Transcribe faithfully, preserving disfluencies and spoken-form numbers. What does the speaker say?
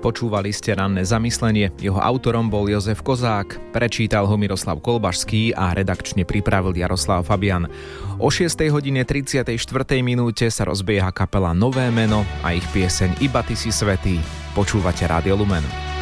Počúvali ste Ranné zamyslenie, jeho autorom bol Jozef Kozák, prečítal ho Miroslav Kolbašský a redakčne pripravil Jaroslav Fabian. O šiestej hodine tridsiatej štvrtej minúte sa rozbieha kapela Nové meno a ich pieseň Iba ty si svätý. Počúvate Rádio Lumen.